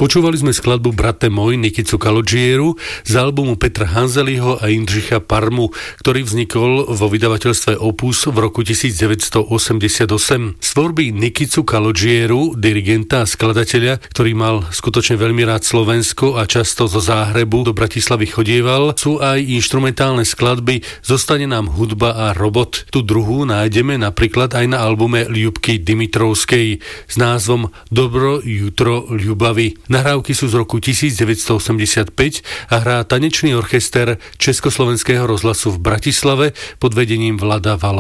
Počúvali sme skladbu Brate môj Nikicu Kalodžieru z albumu Petra Hanzeliho a Jindřicha Parmu, ktorý vznikol vo vydavateľstve Opus v roku 1988. Z tvorby Nikicu Kalodžieru, dirigenta a skladateľa, ktorý mal skutočne veľmi rád Slovensko a často zo Záhrebu do Bratislavy chodieval, sú aj inštrumentálne skladby Zostane nám hudba a robot. Tu druhú nájdeme napríklad aj na albume Ľubky Dimitrovskej s názvom Dobro jutro ľubavy. Nahrávky sú z roku 1985 a hrá tanečný orchester Československého rozhlasu v Bratislave pod vedením Vlada Valo.